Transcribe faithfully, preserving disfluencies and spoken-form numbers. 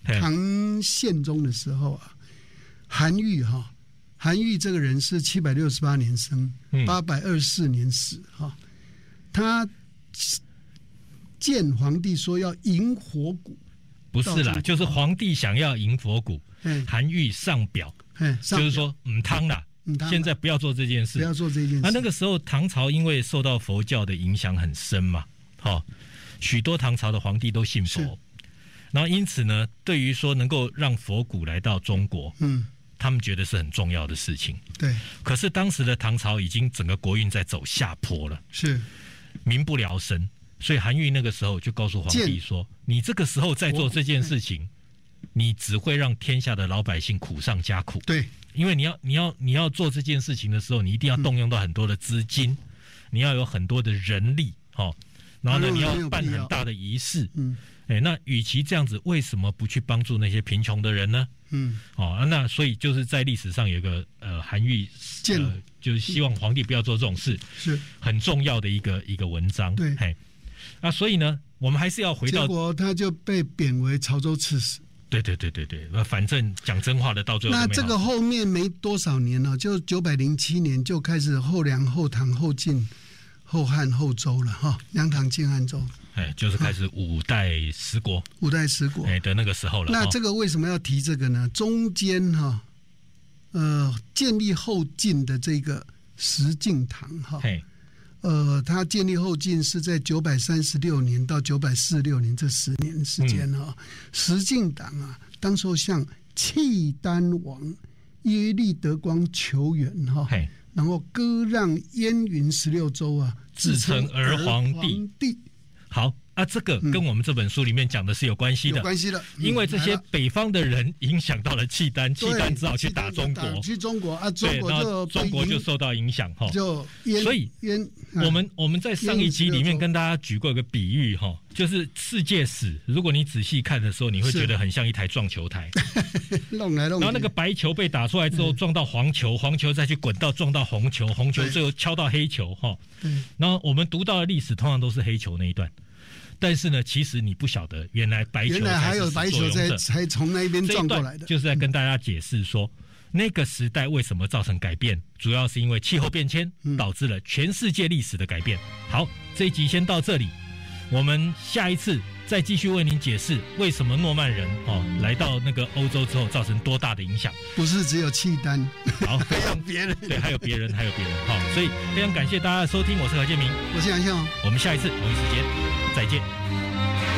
唐宪宗的时候啊，韩愈哈，韩愈这个人是七百六十八年生，八百二十四年死哈。他见皇帝说要迎佛骨， 不是啦，就是皇帝想要迎佛骨，韩愈上表，就是说唔汤啦。现在不要做这件事， 不要做这件事。 那、啊、那个时候唐朝因为受到佛教的影响很深嘛，好、哦，许多唐朝的皇帝都信佛。然后因此呢，对于说能够让佛骨来到中国，嗯，他们觉得是很重要的事情。 对。 可是当时的唐朝已经整个国运在走下坡了， 是民不聊生，所以韩愈那个时候就告诉皇帝说：“你这个时候在做这件事情，你只会让天下的老百姓苦上加苦。” 对， 因为你要你要你要做这件事情的时候，你一定要动用到很多的资金，嗯、你要有很多的人力，哦，然后呢，你要办很大的仪式，嗯。哎，那与其这样子，为什么不去帮助那些贫穷的人呢？嗯，哦，那所以就是在历史上有一个呃韩愈，呃，就是希望皇帝不要做这种事， 是很重要的一个一个文章。 对， 嘿，那所以呢，我们还是要回到， 结果他就被贬为潮州刺史。 对对对对对，反正讲真话的到最后。 那这个后面没多少年了，就九百零七年就开始后梁、后唐、后晋、后汉、后周了哈，梁唐晋汉周。 哎，就是开始五代十国， 五代十国哎的那个时候了。 那这个为什么要提这个呢？中间哈，呃，建立后晋的这个石敬瑭哈，呃，他建立后晋是在九百三十六年到九百四十六年这十年时间哈。嗯、石敬瑭啊，当时候向契丹王耶律德光求援哈，然后割让燕云十六州啊， 自称儿皇帝。好啊，这个跟我们这本书里面讲的是有关系的， 有关系的， 嗯、因为这些北方的人影响到了契丹，契丹只好去打中国， 去中国啊，中国就中国就受到影响哈， 就所以我们我们在上一集里面跟大家举过一个比喻哈，就是世界史，如果你仔细看的时候，你会觉得很像一台撞球台， 弄来弄去， 然后那个白球被打出来之后撞到黄球，黄球再去滚到撞到红球，红球最后敲到黑球哈，然后我们读到的历史通常都是黑球那一段。但是呢，其实你不晓得，原来白球原来还有白球才才从那边撞过来的， 就是在跟大家解释说，嗯、那个时代为什么造成改变，主要是因为气候变迁导致了全世界历史的改变。好，这一集先到这里，我们下一次再继续为您解释为什么诺曼人哦来到那个欧洲之后造成多大的影响。 不是只有契丹， 好， 还有别人， 对，还有别人，还有别人。好，所以非常感谢大家的收听，我是何建明， 我是杨向， 我们下一次同一时间再见。